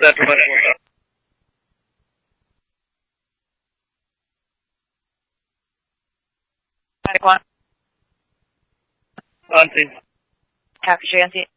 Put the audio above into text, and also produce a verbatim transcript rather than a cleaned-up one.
That much water. nine one. Nancy. Copy, Jancy.